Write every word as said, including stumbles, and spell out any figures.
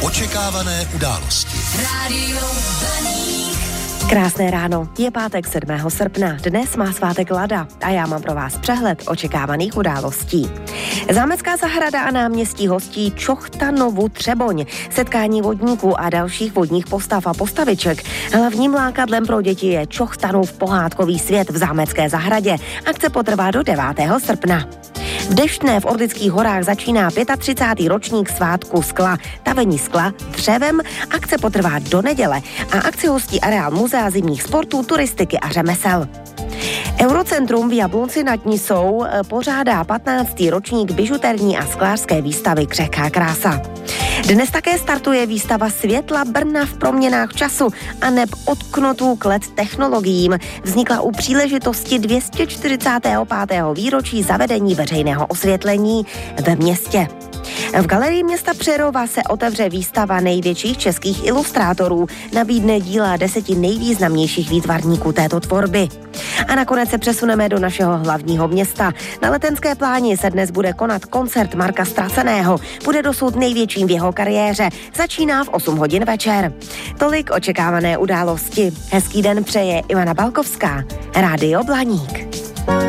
Očekávané události. Rádio Blaník. Krásné ráno, je pátek sedmého srpna, dnes má svátek Lada a já mám pro vás přehled očekávaných událostí. Zámecká zahrada a náměstí hostí Čochtanovu Třeboň, setkání vodníků a dalších vodních postav a postaviček. Hlavním lákadlem pro děti je Čochtanův pohádkový svět v Zámecké zahradě. Akce potrvá do devátého srpna. V Deštné v Orlických horách začíná třicátý pátý ročník svátku skla, tavení skla dřevem. Akce potrvá do neděle a akci hostí areál Muzea zimních sportů, turistiky a řemesel. Eurocentrum v Jablonci nad Nisou pořádá patnáctý ročník bižuterní a sklářské výstavy Křehká krása. Dnes také startuje výstava Světla Brna v proměnách času a neb od knotů k let technologiím. Vznikla u příležitosti dvě stě čtyřicátého pátého výročí zavedení veřejného osvětlení ve městě. V galerii města Přerova se otevře výstava největších českých ilustrátorů, nabídne díla deseti nejvýznamnějších výtvarníků této tvorby. A nakonec se přesuneme do našeho hlavního města. Na Letenské pláni se dnes bude konat koncert Marka Straceného. Bude dosud největším v jeho kariéře. Začíná v osm hodin večer. Tolik očekávané události. Hezký den přeje Ivana Balkovská. Rádio Blaník.